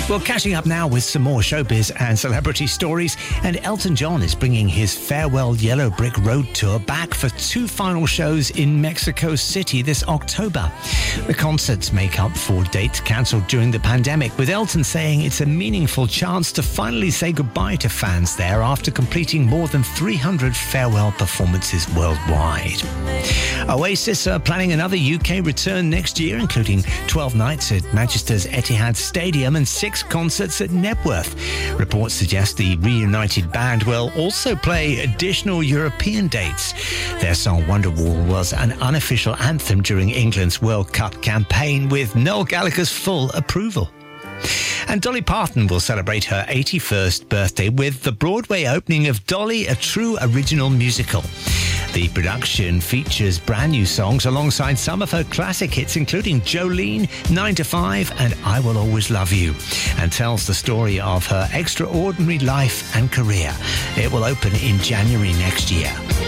Well, catching up now with some more showbiz and celebrity stories, and Elton John is bringing his Farewell Yellow Brick Road tour back for 2 final shows in Mexico City this October. The concerts make up for dates cancelled during the pandemic, with Elton saying it's a meaningful chance to finally say goodbye to fans there after completing more than 300 farewell performances worldwide. Oasis are planning another UK return next year, including 12 nights at Manchester's Etihad Stadium and 6 concerts at Knebworth. Reports suggest the reunited band will also play additional European dates. Their song Wonderwall was an unofficial anthem during England's World Cup campaign, with Noel Gallagher's full approval. And Dolly Parton will celebrate her 81st birthday with the Broadway opening of Dolly, a true original musical. The production features brand new songs alongside some of her classic hits, including Jolene, 9 to 5 and I Will Always Love You, and tells the story of her extraordinary life and career. It will open in January next year.